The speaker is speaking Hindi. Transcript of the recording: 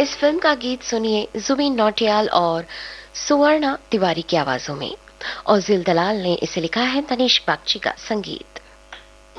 इस फिल्म का गीत सुनिए जुबिन नौटियाल और सुवर्णा तिवारी की आवाजों में, और जिल दलाल ने इसे लिखा है तनिष्क बागची का संगीत।